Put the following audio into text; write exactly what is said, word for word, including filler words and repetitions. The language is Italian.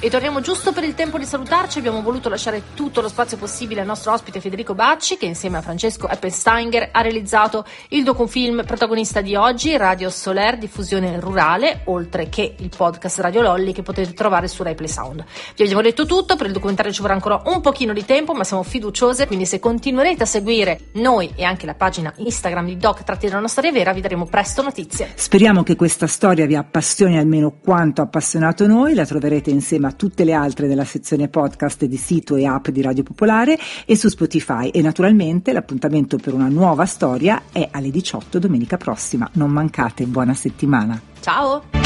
E torniamo giusto per il tempo di salutarci. Abbiamo voluto lasciare tutto lo spazio possibile al nostro ospite Federico Bacci, che insieme a Francesco Eppensteiger ha realizzato il docufilm protagonista di oggi, Radio Soler, diffusione rurale, oltre che il podcast Radio Lolli che potete trovare su Rai Play Sound. Vi abbiamo detto tutto, per il documentario ci vorrà ancora un pochino di tempo, ma siamo fiduciose, quindi se continuerete a seguire noi e anche la pagina Instagram di Doc Tratti dalla Storia Vera, vi daremo presto notizie. Speriamo che questa storia vi appassioni almeno quanto ha appassionato noi. La troverete insieme a tutte le altre nella sezione podcast di sito e app di Radio Popolare e su Spotify, e naturalmente l'appuntamento per una nuova storia è alle diciotto domenica prossima. Non mancate, buona settimana. Ciao!